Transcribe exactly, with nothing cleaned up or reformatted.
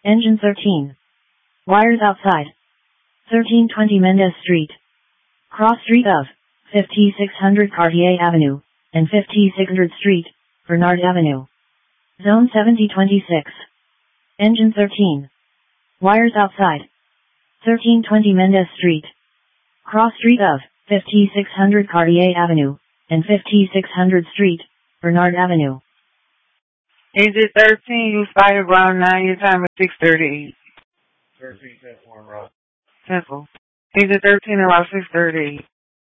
Engine thirteen. Wires outside. thirteen twenty Mendez Street. Cross street of fifty-six hundred Cartier Avenue and fifty-six hundred Street, Bernard Avenue. Zone seventy twenty-six. Engine thirteen. Wires outside. thirteen twenty Mendez Street. Cross street of fifty-six hundred Cartier Avenue and fifty-six hundred Street, Bernard Avenue. Engine thirteen, you started around nine, your time is six thirty-eight. thirteen, ten, four, Rock. Simple. Engine thirteen around six thirty-eight.